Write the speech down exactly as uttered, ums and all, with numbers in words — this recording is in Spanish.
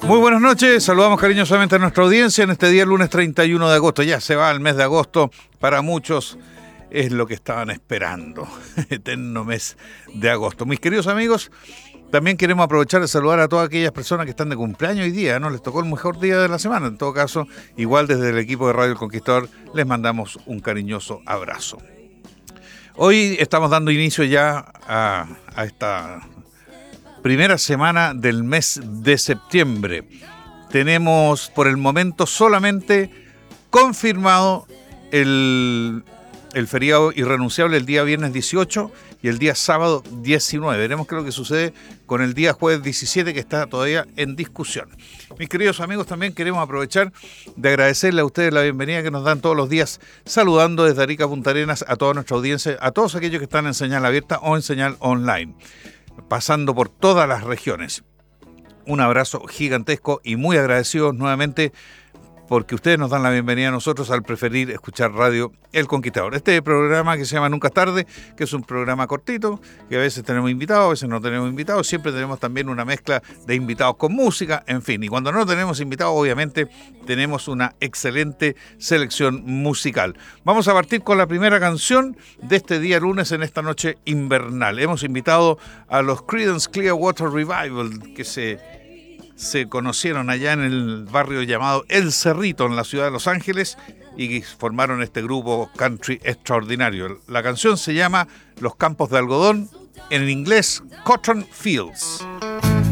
Muy buenas noches, saludamos cariñosamente a nuestra audiencia en este día lunes treinta y uno de agosto. Ya se va el mes de agosto, para muchos es lo que estaban esperando, eterno mes de agosto. Mis queridos amigos, también queremos aprovechar de saludar a todas aquellas personas que están de cumpleaños hoy día, ¿no? Les tocó el mejor día de la semana. En todo caso, igual desde el equipo de Radio El Conquistador les mandamos un cariñoso abrazo. Hoy estamos dando inicio ya a, a esta primera semana del mes de septiembre. Tenemos por el momento solamente confirmado el, el feriado irrenunciable el día viernes dieciocho y el día sábado diecinueve. Veremos qué es lo que sucede con el día jueves diecisiete, que está todavía en discusión. Mis queridos amigos, también queremos aprovechar de agradecerle a ustedes la bienvenida que nos dan todos los días, saludando desde Arica a Punta Arenas a toda nuestra audiencia, a todos aquellos que están en señal abierta o en señal online, pasando por todas las regiones. Un abrazo gigantesco y muy agradecidos nuevamente porque ustedes nos dan la bienvenida a nosotros al preferir escuchar Radio El Conquistador. Este programa que se llama Nunca es Tarde, que es un programa cortito, que a veces tenemos invitados, a veces no tenemos invitados, siempre tenemos también una mezcla de invitados con música, en fin. Y cuando no tenemos invitados, obviamente, tenemos una excelente selección musical. Vamos a partir con la primera canción de este día lunes en esta noche invernal. Hemos invitado a los Creedence Clearwater Revival, que se... se conocieron allá en el barrio llamado El Cerrito, en la ciudad de Los Ángeles, y formaron este grupo country extraordinario. La canción se llama Los Campos de Algodón, en inglés Cotton Fields.